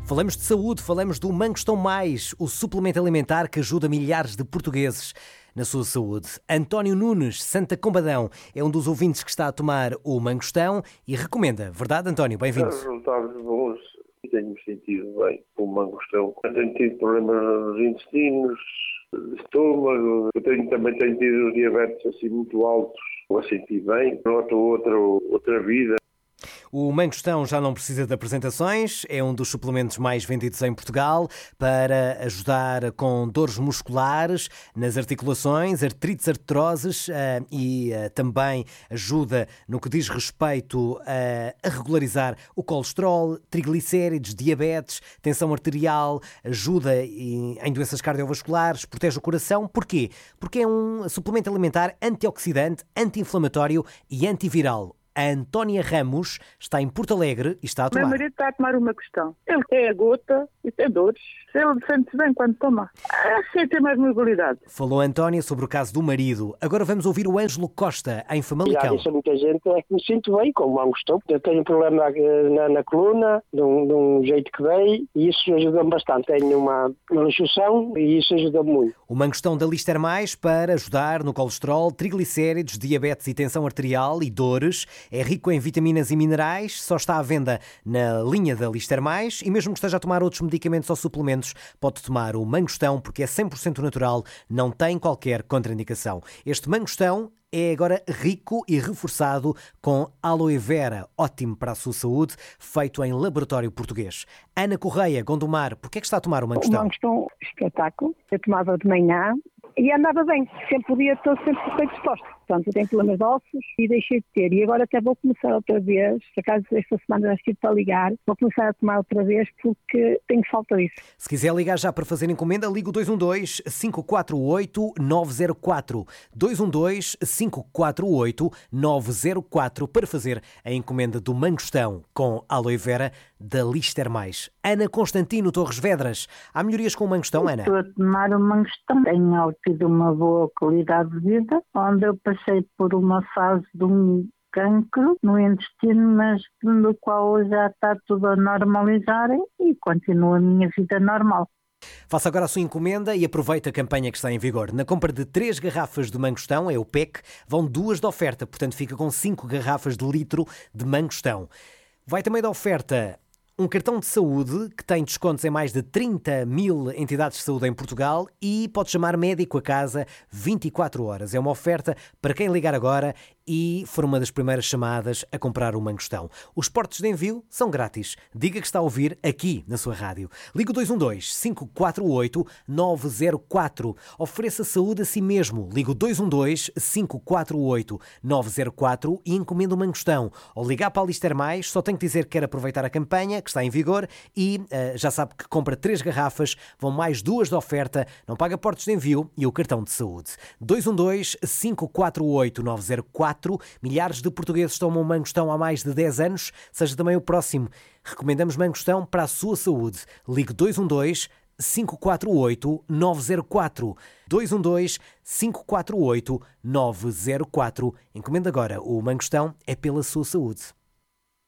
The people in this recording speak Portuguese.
Falamos de saúde, falamos do Mangostão Mais, o suplemento alimentar que ajuda milhares de portugueses na sua saúde. António Nunes, Santa Combadão, é um dos ouvintes que está a tomar o Mangostão e recomenda. Verdade, António? Bem-vindo. Resultados bons e tenho-me sentido bem com o Mangostão. Eu tenho tido problemas nos intestinos, estômago, também tenho tido diabetes assim muito altos. Eu a senti bem, noto outra vida. O Mangostão já não precisa de apresentações, é um dos suplementos mais vendidos em Portugal para ajudar com dores musculares nas articulações, artrites, artroses e também ajuda no que diz respeito a regularizar o colesterol, triglicéridos, diabetes, tensão arterial, ajuda em doenças cardiovasculares, protege o coração. Porquê? Porque é um suplemento alimentar antioxidante, anti-inflamatório e antiviral. A Antónia Ramos está em Porto Alegre e está a tomar. Meu marido está a tomar uma questão. Ele tem a gota e tem dores. Ele sente-se bem quando toma. Assim tem mais mobilidade. Falou a Antónia sobre o caso do marido. Agora vamos ouvir o Ângelo Costa, em Famalicão. Já disse a muita gente é que me sinto bem com o Mangostão. Eu tenho um problema na coluna, de um jeito que veio, e isso ajuda-me bastante. Tenho uma luxação e isso ajuda-me muito. O Mangostão da Lister Mais para ajudar no colesterol, triglicéridos, diabetes e tensão arterial e dores. É rico em vitaminas e minerais, só está à venda na linha da Lister Mais e mesmo que esteja a tomar outros medicamentos ou suplementos, pode tomar o Mangostão porque é 100% natural, não tem qualquer contraindicação. Este Mangostão é agora rico e reforçado com aloe vera, ótimo para a sua saúde, feito em laboratório português. Ana Correia, Gondomar, porquê é que está a tomar o Mangostão? O Mangostão, espetáculo. Eu tomava de manhã e andava bem. Sempre o dia estou sempre bem disposta. Portanto, eu tenho problemas de ossos e deixei de ter. E agora até vou começar outra vez, por acaso esta semana já estive para ligar, vou começar a tomar outra vez porque tenho falta disso. Se quiser ligar já para fazer encomenda, liga o 212-548-904. 212-548-904 para fazer a encomenda do Mangostão com aloe vera da Lister Mais. Ana Constantino, Torres Vedras. Há melhorias com o Mangostão, Ana? Estou a tomar o Mangostão. Tenho obtido uma boa qualidade de vida, onde eu passei por uma fase de um cancro no intestino, mas do qual já está tudo a normalizar e continua a minha vida normal. Faça agora a sua encomenda e aproveite a campanha que está em vigor. Na compra de 3 garrafas de Mangostão, é o PEC, vão 2 de oferta, portanto fica com 5 garrafas de litro de Mangostão. Vai também da oferta um cartão de saúde que tem descontos em mais de 30 mil entidades de saúde em Portugal e pode chamar médico a casa 24 horas. É uma oferta para quem ligar agora e for uma das primeiras chamadas a comprar o Mangostão. Os portos de envio são grátis. Diga que está a ouvir aqui na sua rádio. Liga o 212-548-904. Ofereça saúde a si mesmo. Liga o 212-548-904 e encomenda o Mangostão. Ou ligar para a Lister Mais, só tem que dizer que quer aproveitar a campanha que está em vigor e já sabe que compra 3 garrafas, vão mais 2 de oferta, não paga portos de envio e o cartão de saúde. 212-548-904. Milhares de portugueses tomam Mangostão há mais de 10 anos, seja também o próximo. Recomendamos Mangostão para a sua saúde. Ligue 212-548-904. 212-548-904. Encomenda agora. O Mangostão é pela sua saúde.